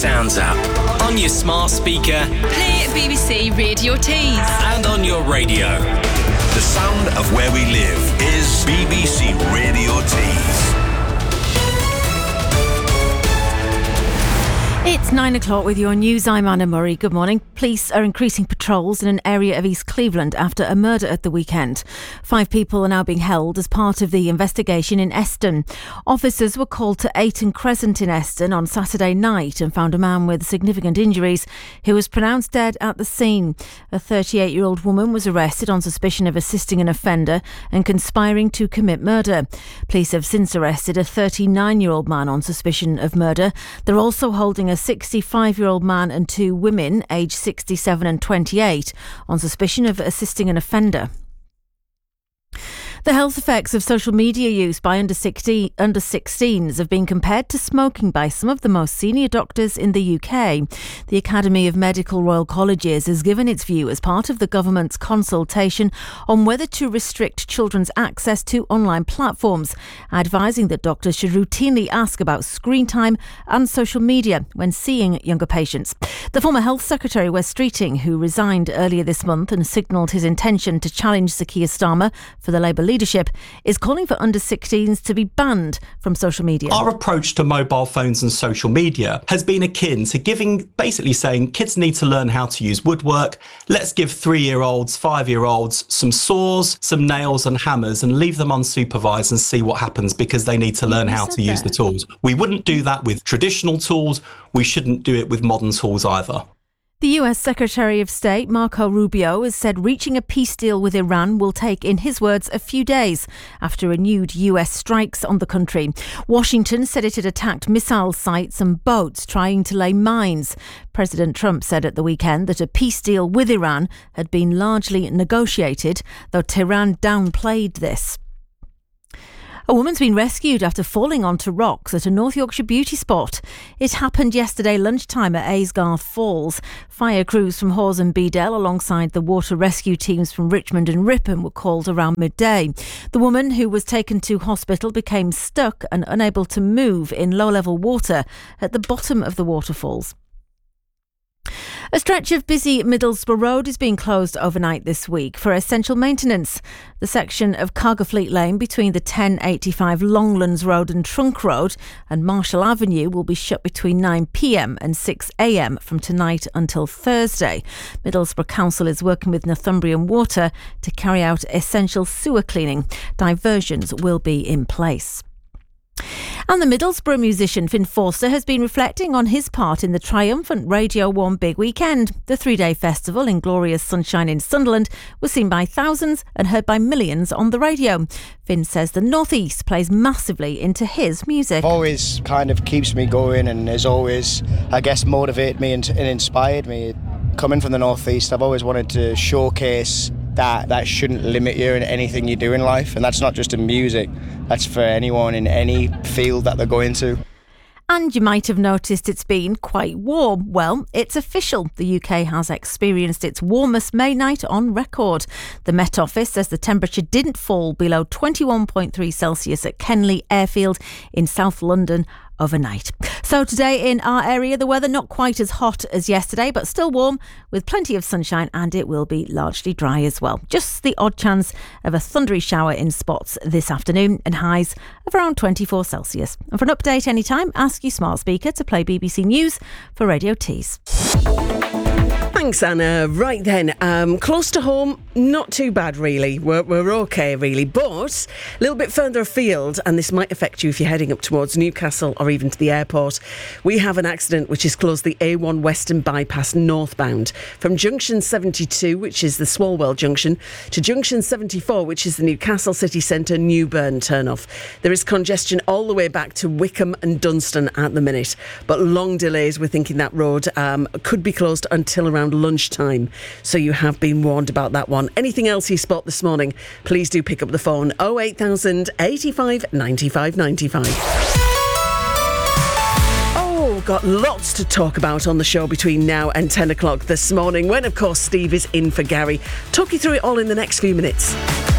Sounds app. On your smart speaker. Play BBC Radio Tees. And on your radio. The sound of where we live is BBC Radio Tees. It's 9 o'clock with your news. I'm Anna Murray. Good morning. Police are increasing patrols in an area of East Cleveland after a murder at the weekend. 5 people are now being held as part of the investigation in Eston. Officers were called to Ayton Crescent in Eston on Saturday night and found a man with significant injuries who was pronounced dead at the scene. A 38-year-old woman was arrested on suspicion of assisting an offender and conspiring to commit murder. Police have since arrested a 39-year-old man on suspicion of murder. They're also holding a 65-year-old man and 2 women, aged 67 and 28, on suspicion of assisting an offender. The health effects of social media use by under 16s have been compared to smoking by some of the most senior doctors in the UK. The Academy of Medical Royal Colleges has given its view as part of the government's consultation on whether to restrict children's access to online platforms, advising that doctors should routinely ask about screen time and social media when seeing younger patients. The former Health Secretary, Wes Streeting, who resigned earlier this month and signalled his intention to challenge Sir Keir Starmer for the Labour leadership, is calling for under 16s to be banned from social media. Our approach to mobile phones and social media has been akin to basically saying kids need to learn how to use woodwork. Let's give 3-year-olds, 5-year-olds some saws, some nails and hammers and leave them unsupervised and see what happens, because they need to learn how to use the tools. We wouldn't do that with traditional tools. We shouldn't do it with modern tools either. The US Secretary of State, Marco Rubio, has said reaching a peace deal with Iran will take, in his words, a few days after renewed US strikes on the country. Washington said it had attacked missile sites and boats trying to lay mines. President Trump said at the weekend that a peace deal with Iran had been largely negotiated, though Tehran downplayed this. A woman's been rescued after falling onto rocks at a North Yorkshire beauty spot. It happened yesterday lunchtime at Aysgarth Falls. Fire crews from Hawes and Bedell alongside the water rescue teams from Richmond and Ripon were called around midday. The woman, who was taken to hospital, became stuck and unable to move in low-level water at the bottom of the waterfalls. A stretch of busy Middlesbrough Road is being closed overnight this week for essential maintenance. The section of Cargafleet Lane between the 1085 Longlands Road and Trunk Road and Marshall Avenue will be shut between 9 p.m. and 6 a.m. from tonight until Thursday. Middlesbrough Council is working with Northumbrian Water to carry out essential sewer cleaning. Diversions will be in place. And the Middlesbrough musician Finn Forster has been reflecting on his part in the triumphant Radio 1 Big Weekend. The 3-day festival in glorious sunshine in Sunderland was seen by thousands and heard by millions on the radio. Finn says the North East plays massively into his music. Always kind of keeps me going and has always, I guess, motivated me and inspired me. Coming from the North East, I've always wanted to showcase that shouldn't limit you in anything you do in life, and that's not just in music, that's for anyone in any field that they're going to. And you might have noticed it's been quite warm. Well, it's official. The UK has experienced its warmest May night on record. The Met Office says the temperature didn't fall below 21.3 Celsius at Kenley Airfield in South London overnight. So today in our area, the weather not quite as hot as yesterday, but still warm with plenty of sunshine, and it will be largely dry as well. Just the odd chance of a thundery shower in spots this afternoon, and highs of around 24 Celsius. And for an update anytime, ask your smart speaker to play BBC News for Radio Tees. Thanks, Anna. Right then, close to home, not too bad really. We're okay really, but a little bit further afield, and this might affect you if you're heading up towards Newcastle or even to the airport. We have an accident which has closed the A1 Western Bypass northbound from Junction 72, which is the Swalwell Junction, to Junction 74, which is the Newcastle City Centre Newburn turnoff. There is congestion all the way back to Wickham and Dunstan at the minute, but long delays. We're thinking that road could be closed until around lunchtime, so you have been warned about that one. Anything else you spot this morning, please do pick up the phone. 08000 85 95 95. Got lots to talk about on the show between now and 10 o'clock this morning, when of course Steve is in for Gary. Talk you through it all in the next few minutes.